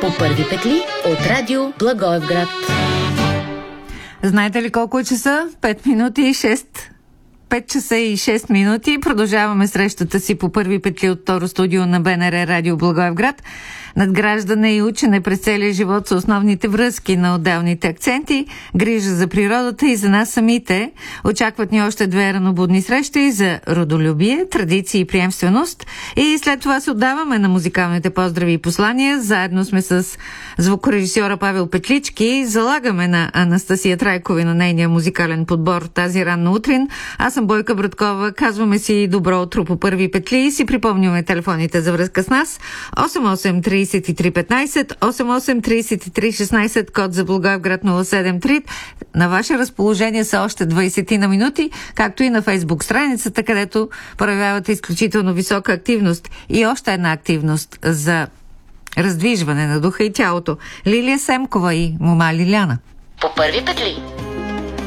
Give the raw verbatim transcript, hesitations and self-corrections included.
По първи петли от радио Благоевград. Знаете ли колко е часа? пет минути и шест. пет часа и шест минути. Продължаваме срещата си по първи петли от второ студио на БНР Радио Благоевград. Надграждане и учене през целия живот са основните връзки на отделните акценти, грижа за природата и за нас самите. Очакват ни още две ранобудни срещи за родолюбие, традиции и приемственост. И след това се отдаваме на музикалните поздрави и послания. Заедно сме с звукорежисьора Павел Петлички. Залагаме на Анастасия Трайкова и на нейния музикален подбор тази ранна утрин. Аз съм Бойка Браткова. Казваме си добро утро по първи петли и си припомняме телефоните за връзка с нас. осем осем трийсет и три петнайсет, осем осем трийсет и три шестнайсет, код за Благоевград нула седем три. На ваше разположение са още двайсет на минути, както и на Фейсбук страницата, където проявявате изключително висока активност. И още една активност за раздвижване на духа и тялото. Лилия Семкова и мома Лиляна. По първи петли.